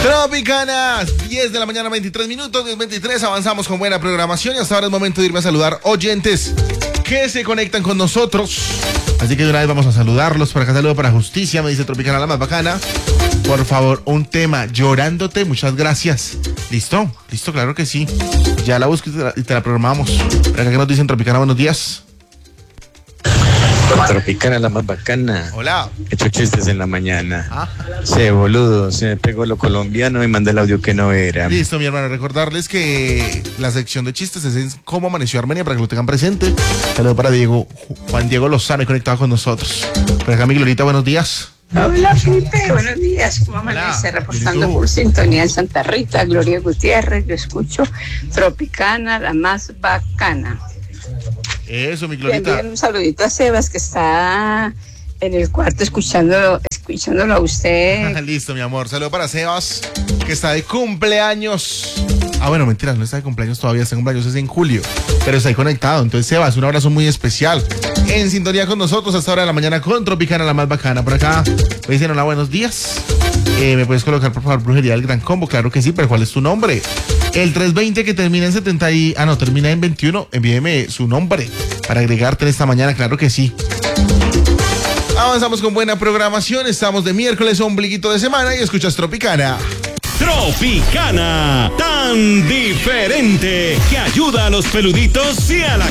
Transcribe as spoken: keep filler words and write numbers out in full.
Tropicanas, diez de la mañana, veintitrés minutos, diez veintitrés, avanzamos con buena programación y hasta ahora es momento de irme a saludar oyentes que se conectan con nosotros. Así que de una vez vamos a saludarlos. Por acá saludo para Justicia, me dice Tropicana la más bacana. Por favor, un tema, Llorándote, muchas gracias. ¿Listo? ¿Listo? Claro que sí. Ya la busco y te la, y te la programamos. Por acá que nos dicen Tropicana, buenos días. Tropicana la más bacana. Hola. He hecho chistes en la mañana. Ah. Sí, boludo, se me pegó lo colombiano y mandé el audio que no era. Listo, mi hermano, recordarles que la sección de chistes es en Cómo Amaneció Armenia, para que lo tengan presente. Saludo para Diego, Juan Diego Lozano, conectado con nosotros. Por acá mi Glorita, buenos días. Hola Felipe, buenos días. ¿Cómo amanece? Reportando por sintonía en Santa Rita, Gloria Gutiérrez. Yo escucho Tropicana, la más bacana. Eso, mi Glorita. También un saludito a Sebas, que está en el cuarto escuchándolo, escuchándolo a usted. Listo, mi amor. Saludo para Sebas, que está de cumpleaños. Ah, bueno, mentira, no está de cumpleaños todavía, está de cumpleaños es en julio, pero está ahí conectado. Entonces, Sebas, un abrazo muy especial. En sintonía con nosotros hasta ahora de la mañana con Tropicana, la más bacana. Por acá me dicen hola, buenos días. Eh, ¿Me puedes colocar, por favor, Brujería del Gran Combo? Claro que sí, pero ¿cuál es tu nombre? El trescientos veinte que termina en setenta y... Ah, no, termina en veintiuno. Envíeme su nombre para agregarte en esta mañana, claro que sí. Avanzamos con buena programación. Estamos de miércoles, ombliguito de semana, y escuchas Tropicana. Tropicana, tan diferente que ayuda a los peluditos y a la